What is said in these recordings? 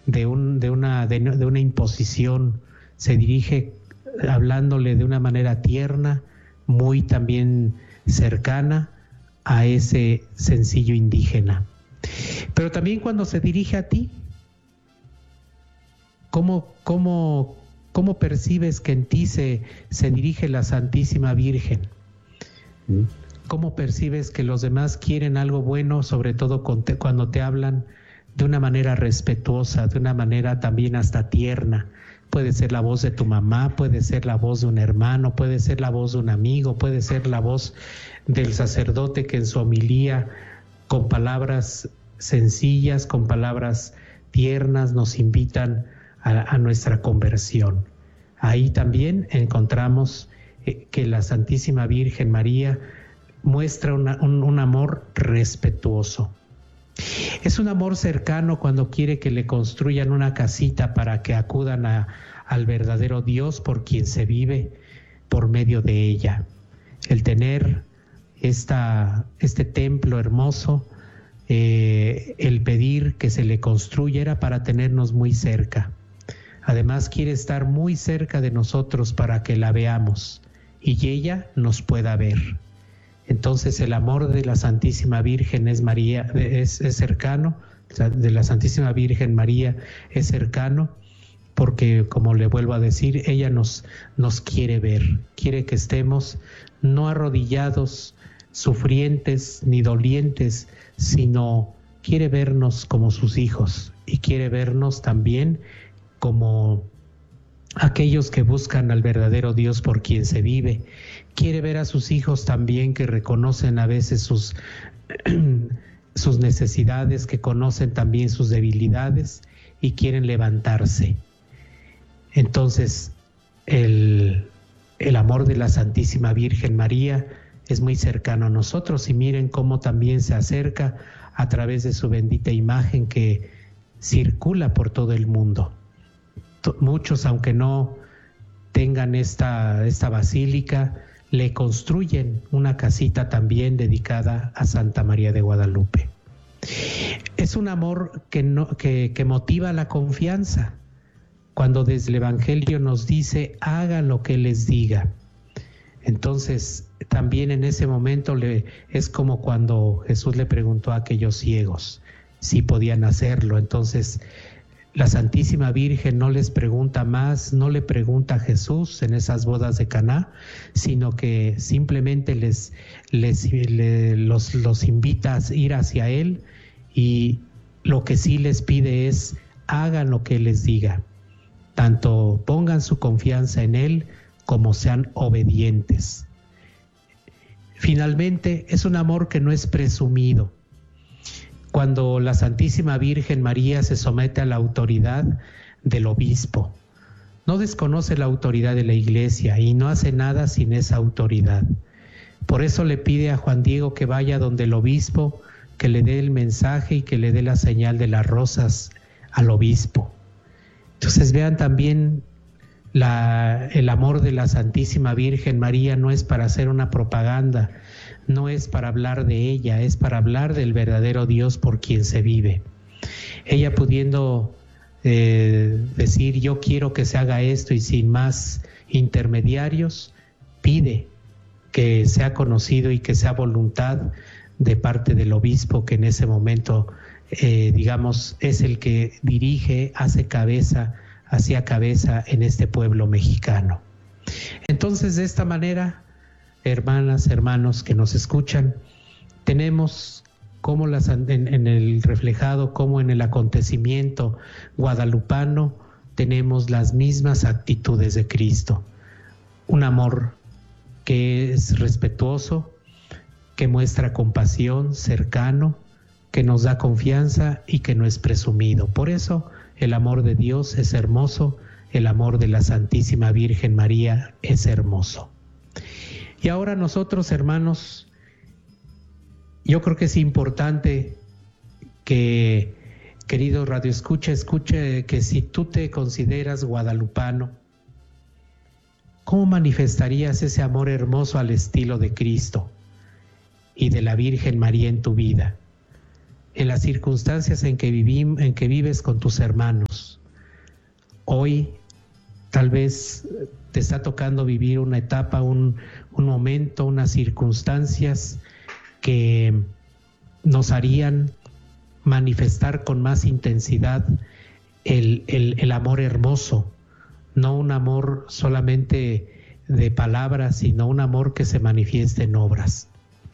de una imposición, se dirige hablándole de una manera tierna, muy también cercana a ese sencillo indígena. Pero también cuando se dirige a ti, ¿cómo percibes que en ti se dirige la Santísima Virgen? ¿Cómo percibes que los demás quieren algo bueno, sobre todo cuando te hablan de una manera respetuosa, de una manera también hasta tierna? Puede ser la voz de tu mamá, puede ser la voz de un hermano, puede ser la voz de un amigo, puede ser la voz del sacerdote que en su homilía, con palabras sencillas, con palabras tiernas, nos invitan a nuestra conversión. Ahí también encontramos que la Santísima Virgen María muestra un amor respetuoso. Es un amor cercano cuando quiere que le construyan una casita para que acudan al verdadero Dios por quien se vive por medio de ella. El tener este templo hermoso, el pedir que se le construya era para tenernos muy cerca. Además quiere estar muy cerca de nosotros para que la veamos y ella nos pueda ver. Entonces el amor de la Santísima Virgen es cercano, de la Santísima Virgen María es cercano, porque como le vuelvo a decir, ella nos quiere ver, quiere que estemos no arrodillados, sufrientes ni dolientes, sino quiere vernos como sus hijos y quiere vernos también como aquellos que buscan al verdadero Dios por quien se vive. Quiere ver a sus hijos también que reconocen a veces sus necesidades, que conocen también sus debilidades y quieren levantarse. Entonces, el amor de la Santísima Virgen María es muy cercano a nosotros y miren cómo también se acerca a través de su bendita imagen que circula por todo el mundo. Muchos, aunque no tengan esta basílica, le construyen una casita también dedicada a Santa María de Guadalupe. Es un amor que motiva la confianza, cuando desde el Evangelio nos dice, hagan lo que Él les diga. Entonces, también en ese momento es como cuando Jesús le preguntó a aquellos ciegos si podían hacerlo. Entonces, la Santísima Virgen no les pregunta más, no le pregunta a Jesús en esas bodas de Caná, sino que simplemente los invita a ir hacia Él, y lo que sí les pide es hagan lo que Él les diga. Tanto pongan su confianza en Él como sean obedientes. Finalmente, es un amor que no es presumido. Cuando la Santísima Virgen María se somete a la autoridad del obispo, no desconoce la autoridad de la Iglesia y no hace nada sin esa autoridad. Por eso le pide a Juan Diego que vaya donde el obispo, que le dé el mensaje y que le dé la señal de las rosas al obispo. Entonces vean también el amor de la Santísima Virgen María no es para hacer una propaganda, no es para hablar de ella, es para hablar del verdadero Dios por quien se vive. Ella pudiendo decir yo quiero que se haga esto y sin más intermediarios, pide que sea conocido y que sea voluntad de parte del obispo que en ese momento es el que dirige, hacía cabeza en este pueblo mexicano. Entonces, de esta manera, hermanas, hermanos que nos escuchan, tenemos como en el reflejado, como en el acontecimiento guadalupano, tenemos las mismas actitudes de Cristo. Un amor que es respetuoso, que muestra compasión, cercano, que nos da confianza y que no es presumido. Por eso el amor de Dios es hermoso, el amor de la Santísima Virgen María es hermoso. Y ahora nosotros, hermanos, yo creo que es importante que, querido radioescucha, escuche que si tú te consideras guadalupano, ¿cómo manifestarías ese amor hermoso al estilo de Cristo y de la Virgen María en tu vida? En las circunstancias en que vives con tus hermanos, hoy tal vez te está tocando vivir una etapa, un momento, unas circunstancias que nos harían manifestar con más intensidad el amor hermoso, no un amor solamente de palabras, sino un amor que se manifieste en obras.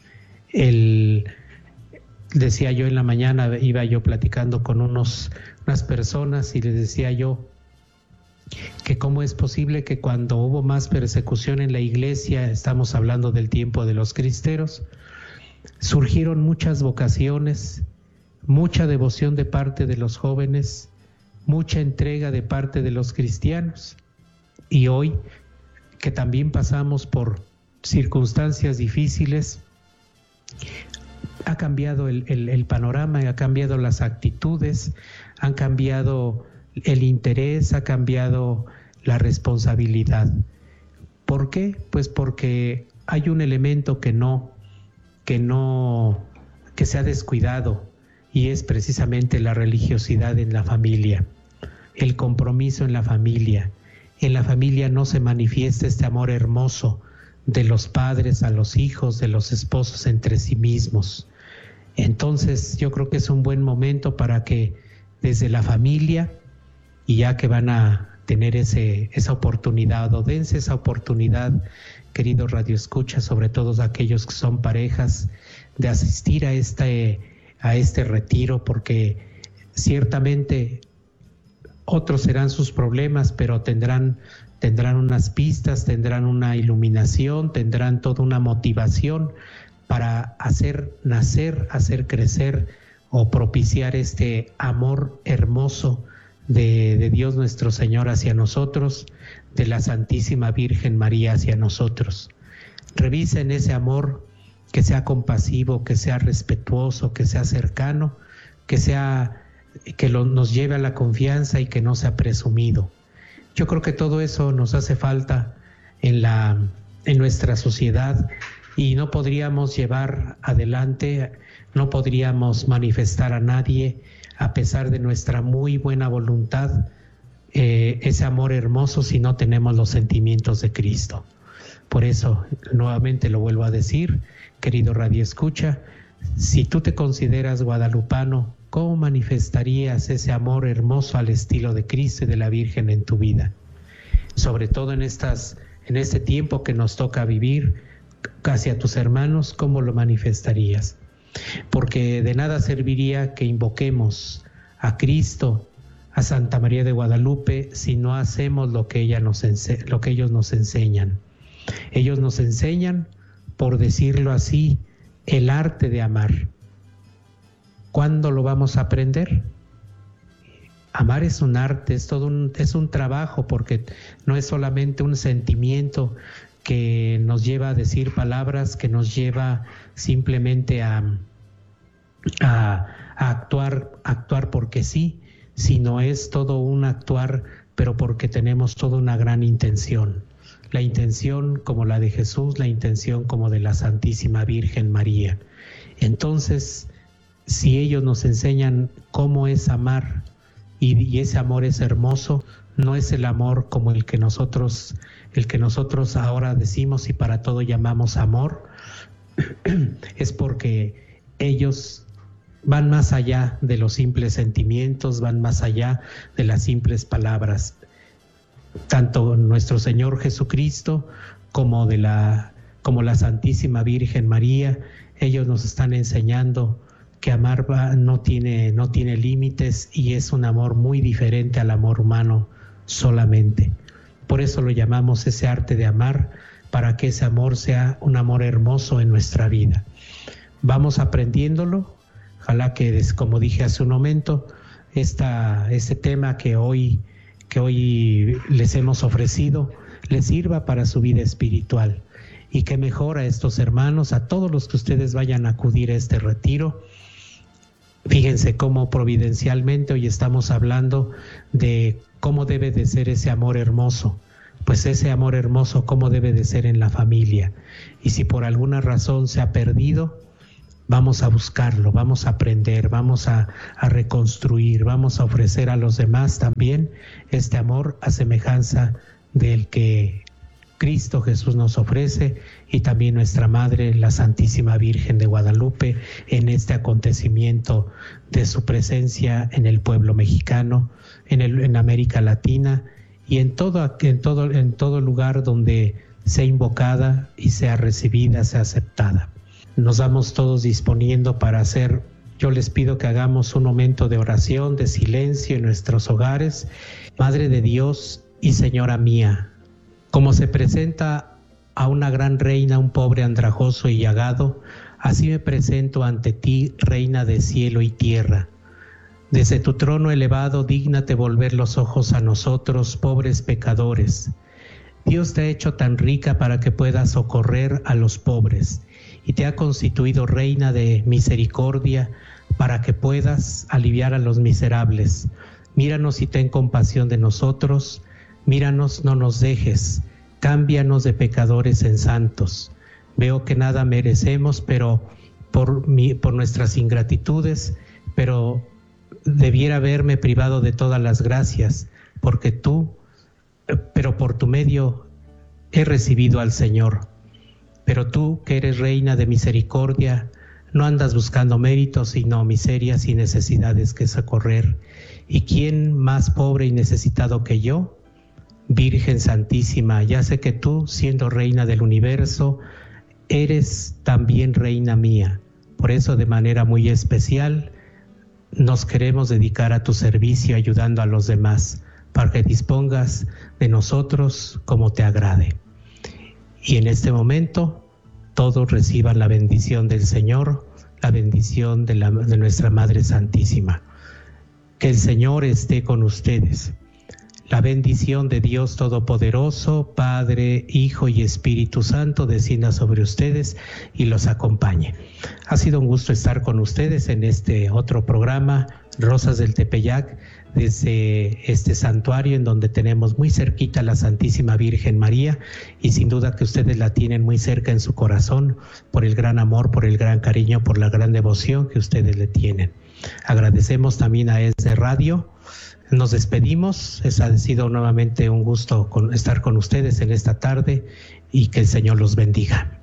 Decía yo en la mañana, iba yo platicando con unas personas y les decía yo que cómo es posible que cuando hubo más persecución en la iglesia, estamos hablando del tiempo de los cristeros, surgieron muchas vocaciones, mucha devoción de parte de los jóvenes, mucha entrega de parte de los cristianos. Y hoy, que también pasamos por circunstancias difíciles, ha cambiado el panorama, ha cambiado las actitudes, han cambiado el interés, ha cambiado la responsabilidad. ¿Por qué? Pues porque hay un elemento que se ha descuidado, y es precisamente la religiosidad en la familia, el compromiso en la familia. En la familia no se manifiesta este amor hermoso de los padres a los hijos, de los esposos entre sí mismos. Entonces yo creo que es un buen momento para que desde la familia, y ya que van a tener esa oportunidad, o dense esa oportunidad, queridos radioescuchas, sobre todo aquellos que son parejas, de asistir a este retiro, porque ciertamente otros serán sus problemas, pero tendrán unas pistas, tendrán una iluminación, tendrán toda una motivación para hacer nacer, hacer crecer o propiciar este amor hermoso de Dios nuestro Señor hacia nosotros, de la Santísima Virgen María hacia nosotros. Revisen ese amor, que sea compasivo, que sea respetuoso, que sea cercano, nos lleve a la confianza y que no sea presumido. Yo creo que todo eso nos hace falta en nuestra sociedad, y no podríamos llevar adelante, no podríamos manifestar a nadie, a pesar de nuestra muy buena voluntad, ese amor hermoso si no tenemos los sentimientos de Cristo. Por eso, nuevamente lo vuelvo a decir, querido radioescucha, si tú te consideras guadalupano, ¿cómo manifestarías ese amor hermoso al estilo de Cristo y de la Virgen en tu vida? Sobre todo en este tiempo que nos toca vivir hacia tus hermanos, ¿cómo lo manifestarías? Porque de nada serviría que invoquemos a Cristo, a Santa María de Guadalupe, si no hacemos lo que ellos nos enseñan. Ellos nos enseñan, por decirlo así, el arte de amar. ¿Cuándo lo vamos a aprender? Amar es un arte, es un trabajo, porque no es solamente un sentimiento que nos lleva a decir palabras, que nos lleva simplemente a actuar porque sí, sino es todo un actuar, pero porque tenemos toda una gran intención. La intención como la de Jesús, la intención como de la Santísima Virgen María. Entonces, si ellos nos enseñan cómo es amar, y ese amor es hermoso, no es el amor como el que nosotros ahora decimos y para todo llamamos amor, es porque ellos van más allá de los simples sentimientos, van más allá de las simples palabras. Tanto nuestro Señor Jesucristo como la Santísima Virgen María, ellos nos están enseñando que amar no tiene límites, y es un amor muy diferente al amor humano solamente. Por eso lo llamamos ese arte de amar, para que ese amor sea un amor hermoso en nuestra vida. Vamos aprendiéndolo. Ojalá que, como dije hace un momento, este tema que hoy les hemos ofrecido les sirva para su vida espiritual, y que mejor a estos hermanos, a todos los que ustedes vayan a acudir a este retiro. Fíjense cómo providencialmente hoy estamos hablando de cómo debe de ser ese amor hermoso. Pues ese amor hermoso, cómo debe de ser en la familia. Y si por alguna razón se ha perdido, vamos a buscarlo, vamos a aprender, vamos a reconstruir, vamos a ofrecer a los demás también este amor a semejanza del que Cristo Jesús nos ofrece, y también nuestra Madre, la Santísima Virgen de Guadalupe, en este acontecimiento de su presencia en el pueblo mexicano, en América Latina y en todo lugar donde sea invocada y sea recibida, sea aceptada. Nos vamos todos disponiendo para hacer, yo les pido que hagamos un momento de oración, de silencio en nuestros hogares. Madre de Dios y Señora mía, como se presenta a una gran reina un pobre andrajoso y llagado, así me presento ante ti, Reina de cielo y tierra. Desde tu trono elevado, dígnate volver los ojos a nosotros, pobres pecadores. Dios te ha hecho tan rica para que puedas socorrer a los pobres, y te ha constituido reina de misericordia para que puedas aliviar a los miserables. Míranos y ten compasión de nosotros, míranos, no nos dejes, cámbianos de pecadores en santos. Veo que nada merecemos, pero por nuestras ingratitudes, pero debiera haberme privado de todas las gracias, pero por tu medio he recibido al Señor. Pero tú, que eres reina de misericordia, no andas buscando méritos, sino miserias y necesidades que socorrer. ¿Y quién más pobre y necesitado que yo? Virgen Santísima, ya sé que tú, siendo reina del universo, eres también reina mía. Por eso, de manera muy especial, nos queremos dedicar a tu servicio, ayudando a los demás, para que dispongas de nosotros como te agrade. Y en este momento, todos reciban la bendición del Señor, la bendición de nuestra Madre Santísima. Que el Señor esté con ustedes. La bendición de Dios Todopoderoso, Padre, Hijo y Espíritu Santo, descienda sobre ustedes y los acompañe. Ha sido un gusto estar con ustedes en este otro programa, Rosas del Tepeyac, desde este santuario en donde tenemos muy cerquita a la Santísima Virgen María, y sin duda que ustedes la tienen muy cerca en su corazón por el gran amor, por el gran cariño, por la gran devoción que ustedes le tienen. Agradecemos también a ESNE Radio. Nos despedimos. Ha sido nuevamente un gusto estar con ustedes en esta tarde, y que el Señor los bendiga.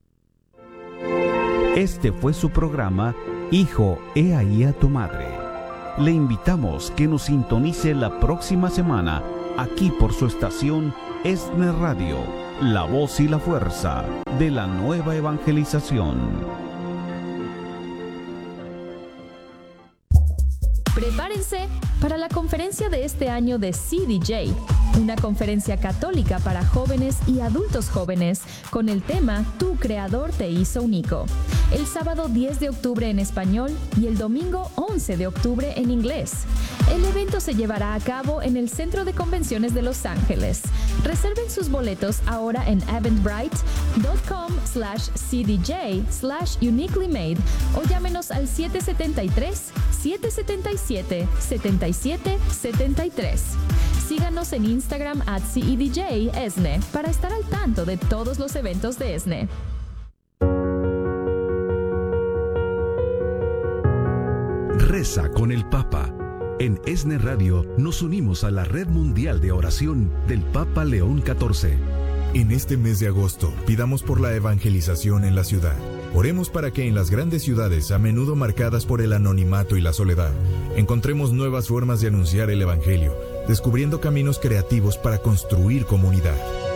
Este fue su programa Hijo, he ahí a tu madre. Le invitamos que nos sintonice la próxima semana aquí por su estación ESNE Radio, la voz y la fuerza de la nueva evangelización. Prepárense para la conferencia de este año de CDJ, una conferencia católica para jóvenes y adultos jóvenes con el tema Tu Creador te hizo único. El sábado 10 de octubre en español y el domingo 11 de octubre en inglés. El evento se llevará a cabo en el Centro de Convenciones de Los Ángeles. Reserven sus boletos ahora en eventbrite.com/cdj/uniquelymade o llámenos al 773-777-7773. Síganos en Instagram @CEDJESNE para estar al tanto de todos los eventos de ESNE. Reza con el Papa. En ESNE Radio nos unimos a la Red Mundial de Oración del Papa León XIV. En este mes de agosto, pidamos por la evangelización en la ciudad. Oremos para que en las grandes ciudades, a menudo marcadas por el anonimato y la soledad, encontremos nuevas formas de anunciar el Evangelio, descubriendo caminos creativos para construir comunidad.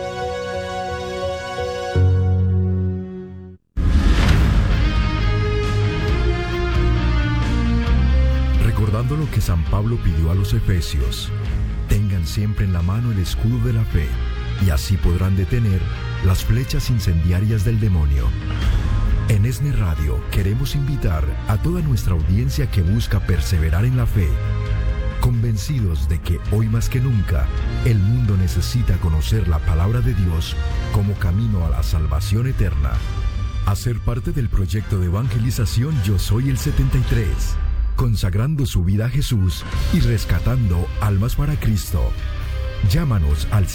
Recordando lo que San Pablo pidió a los efesios, tengan siempre en la mano el escudo de la fe, y así podrán detener las flechas incendiarias del demonio. En ESNE Radio queremos invitar a toda nuestra audiencia que busca perseverar en la fe, convencidos de que hoy más que nunca el mundo necesita conocer la palabra de Dios como camino a la salvación eterna. A ser parte del proyecto de evangelización Yo Soy el 73, consagrando su vida a Jesús y rescatando almas para Cristo. Llámanos al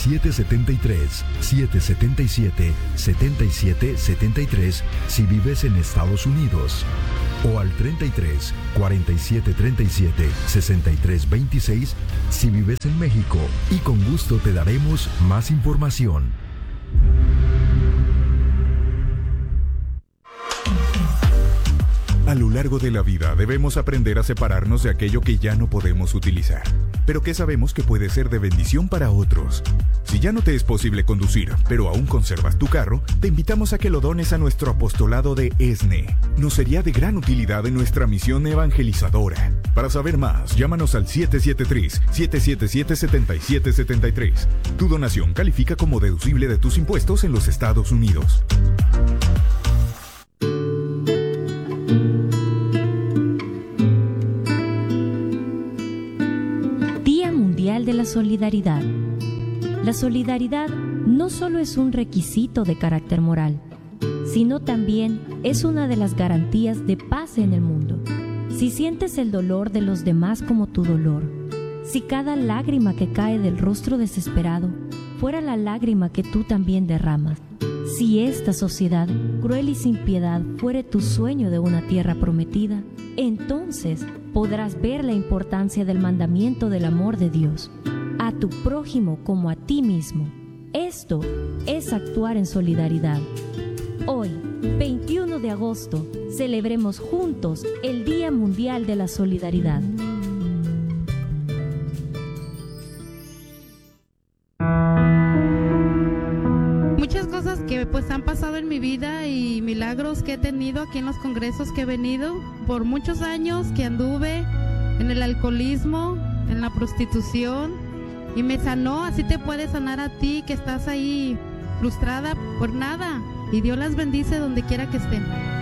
773-777-7773 si vives en Estados Unidos, o al 33 47 37 63 26 si vives en México, y con gusto te daremos más información. A lo largo de la vida debemos aprender a separarnos de aquello que ya no podemos utilizar, pero que sabemos que puede ser de bendición para otros. Si ya no te es posible conducir, pero aún conservas tu carro, te invitamos a que lo dones a nuestro apostolado de ESNE. Nos sería de gran utilidad en nuestra misión evangelizadora. Para saber más, llámanos al 773-777-7773. Tu donación califica como deducible de tus impuestos en los Estados Unidos. De la solidaridad. La solidaridad no solo es un requisito de carácter moral, sino también es una de las garantías de paz en el mundo. Si sientes el dolor de los demás como tu dolor, si cada lágrima que cae del rostro desesperado fuera la lágrima que tú también derramas, si esta sociedad cruel y sin piedad fuere tu sueño de una tierra prometida, entonces podrás ver la importancia del mandamiento del amor de Dios, a tu prójimo como a ti mismo. Esto es actuar en solidaridad. Hoy, 21 de agosto, celebremos juntos el Día Mundial de la Solidaridad. Muchas cosas que pues han pasado en mi vida y milagros que he tenido aquí en los congresos que he venido. Por muchos años que anduve en el alcoholismo, en la prostitución, y me sanó. Así te puede sanar a ti que estás ahí frustrada por nada, y Dios las bendice donde quiera que estén.